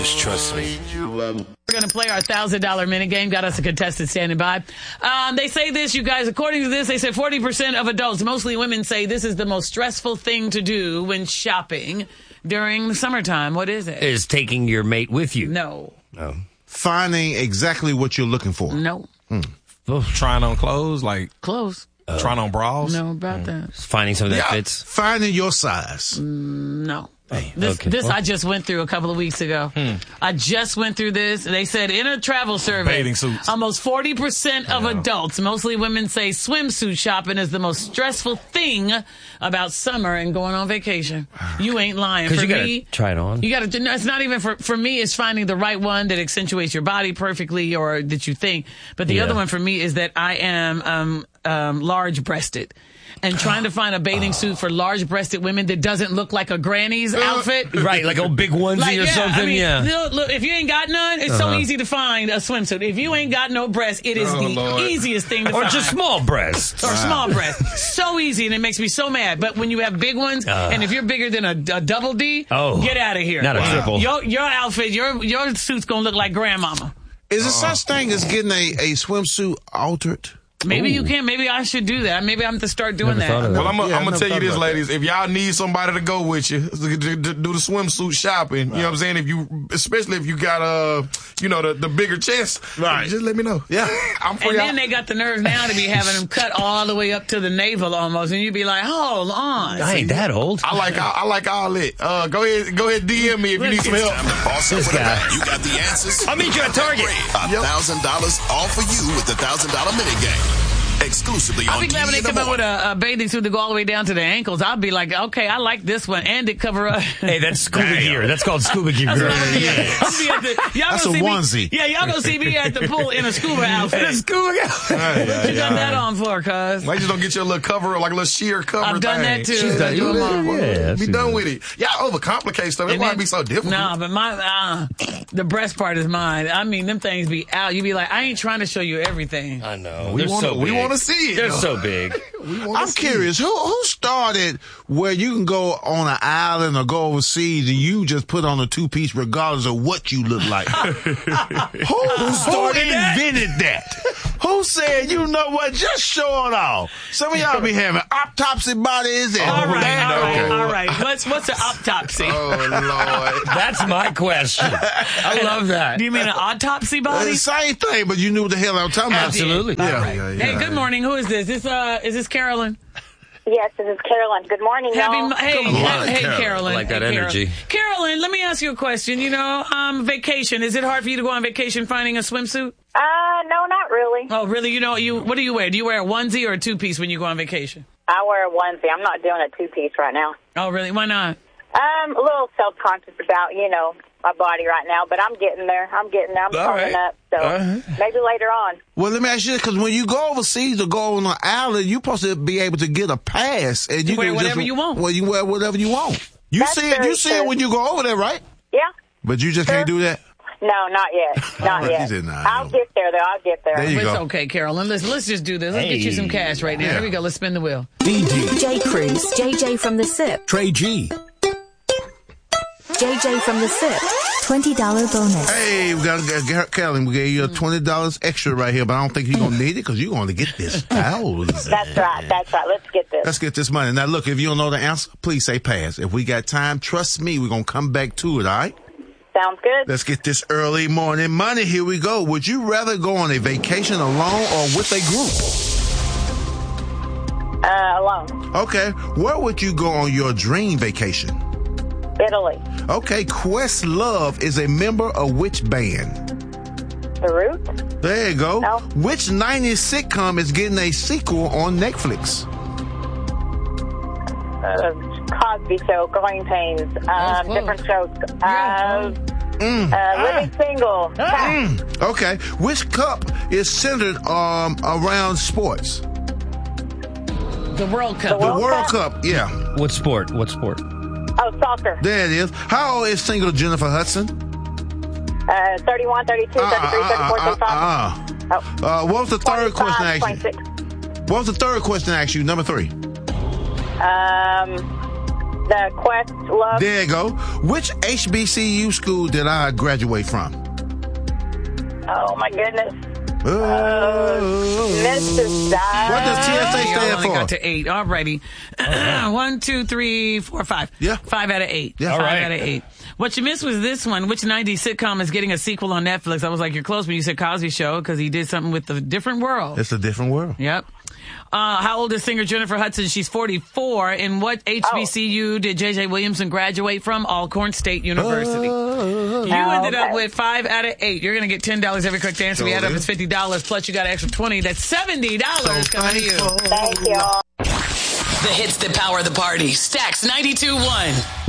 Just trust me. We're going to play our $1,000 minute game. Got us a contestant standing by. They say this, you guys, according to this, they said 40% of adults, mostly women, say this is the most stressful thing to do when shopping during the summertime. What is it? Is taking your mate with you. No. Finding exactly what you're looking for. No. Trying on clothes, like Close. trying on bras. No, about that. Finding something that fits. Finding your size. No. Okay. This I just went through a couple of weeks ago. I just went through this. They said in a travel survey, Bathing suits. almost 40% of adults, mostly women, say swimsuit shopping is the most stressful thing about summer and going on vacation. You ain't lying. Because For you got me, to try it on. you got to. No, it's not even for me. It's finding the right one that accentuates your body perfectly, or that you think. But the other one for me is that I am large-breasted. And trying to find a bathing suit for large-breasted women that doesn't look like a granny's outfit. Right, like a big onesie or something. I mean, look, if you ain't got none, it's so easy to find a swimsuit. If you ain't got no breasts, it is easiest thing to Or find. just small breasts. Or small breasts. So easy, and it makes me so mad. But when you have big ones, and if you're bigger than a double D, get out of here. Not a triple. Your outfit, your suit's going to look like grandmama. Is there such thing as getting a swimsuit altered? Maybe you can. Maybe I should do that. Maybe I'm to start doing that. Well, I'm gonna tell you this, about ladies. If y'all need somebody to go with you to do the swimsuit shopping, you know what I'm saying? Especially if you got the bigger chest, just let me know. Yeah, I'm free. And then they got the nerve now to be having them cut all the way up to the navel almost, and you'd be like, hold on. I ain't that old. I like all it. Go ahead, DM me if you need some help. Time to boss up with a bag. You got the answers? I'll meet you at Target. $1,000 all for you with the $1,000 minute game. Exclusively on I'll be glad when they Key in come the up with Morning. a bathing suit to go all the way down to the ankles. I'll be like, okay, I like this one, and it cover up. Hey, that's scuba gear. That's called scuba gear. That's what I'm gonna be at. I'll be at the, y'all That's gonna a see onesie. Me, yeah, y'all gonna see me at the pool in a scuba outfit. Scuba gear. What you got that on for, cuz? Why you just don't get your little cover, like a little sheer cover I've done thing? that too. She's done- I do them all. Yeah, Be done with it. Y'all overcomplicate stuff. That's why it be so difficult. Nah, but the breast part is mine. I mean, them things be out. You be like, I ain't trying to show you everything. I know. We They're want to see it. They're though. so big. I'm curious, who started where you can go on an island or go overseas and you just put on a two-piece regardless of what you look like? Who invented that? Who said, you know what, just show it off? Some of y'all be having autopsy bodies and All right. What's an autopsy? Oh, Lord. That's my question. I love that. Do you mean an autopsy body? Same thing, but you knew what the hell I was talking about. Absolutely. Hey, good morning. Who is this? Is this Carolyn? Yes, this is Carolyn. Good morning, y'all. Hey, Carolyn. I like that Hey, energy. Carolyn, let me ask you a question. Vacation. Is it hard for you to go on vacation finding a swimsuit? No, not really. Oh, really? What do you wear? Do you wear a onesie or a two-piece when you go on vacation? I wear a onesie. I'm not doing a two-piece right now. Oh, really? Why not? A little self-conscious about, my body right now, but I'm getting there. I'm coming up. So maybe later on. Well, let me ask you this, because when you go overseas or go on an island, you're supposed to be able to get a pass. And you wear can whatever you want. Well, you wear whatever you want. You That's see it very when true. you go over there, right? Yeah. But you just can't do that? No, not yet. Not He yet. said, nah, I'll get there, though. I'll get there. There you It's go. okay, Carolyn. Let's just do this. Let's get you some cash right now. Yeah. Here we go. Let's spin the wheel. J. Cruz, JJ from the SIP. Trey G. JJ from the SIP. $20 bonus. Hey, we got Carolyn. We gave you $20 extra right here, but I don't think you're going to need it because you're going to get this $1,000. That's right. Let's get this. Let's get this money. Now, look, if you don't know the answer, please say pass. If we got time, trust me, we're going to come back to it, all right? Sounds good. Let's get this early morning money. Here we go. Would you rather go on a vacation alone or with a group? Alone. Okay. Where would you go on your dream vacation? Italy. Okay. Questlove is a member of which band? The Roots? There you go. No. Which 90s sitcom is getting a sequel on Netflix? Cosby Show, Growing Pains, different shows. Living Single. Okay. Which cup is centered around sports? The World Cup. The World Cup, yeah. What sport? Oh, soccer. There it is. How old is single Jennifer Hudson? 31, 32, 33, 34, 35. What was the third question I asked you? 26. What was the third question I asked you? Number 3. The Quest Love. There you go. Which HBCU school did I graduate from? Oh, my goodness. Mr. What does TSA I stand only for? got to 8. Alrighty. 1, 2, 3, 4, 5. Yeah. 5 out of 8. Yeah. 5 All right. out of 8. What you missed was this one. Which 90s sitcom is getting a sequel on Netflix? I was like, you're close when you said Cosby Show because he did something with a different world. It's a different world. Yep. How old is singer Jennifer Hudson? She's 44. In what HBCU did J.J. Williamson graduate from? Alcorn State University. You ended up with 5 out of 8. You're going to get $10 every quick answer. We add up, it's $50. Plus, you got an extra $20. That's $70 coming to you. Thank you. The hits that power the party. Stax 92.1.